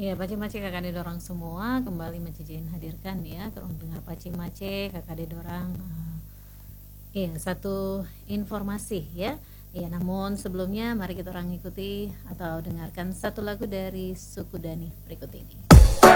Iya, Paci Mace kakak dorang semua kembali Macicin hadirkan ya, terus dengar Paci Mace kakak dorang. Iya, satu informasi ya. Iya, namun sebelumnya mari kita orang ikuti atau dengarkan satu lagu dari suku Dani berikut ini.